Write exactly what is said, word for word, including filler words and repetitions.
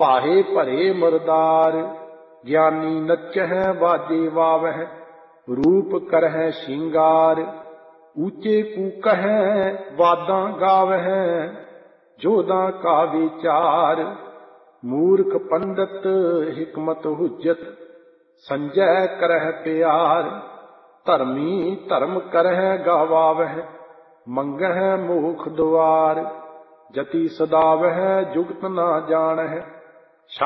पाहे भरे मुरदार। ज्ञानी नचह बाजे वावह, रूप करह श्रृंगार। ऊंचे कूकह वादां गावह, जोदां का विचार। मूर्ख पंडित हिकमत हुज्जत, संजय करह प्यार। धर्मी धर्म करह गावावह, मंगह मोख द्वार। जति सदावह जुगत ना जानह,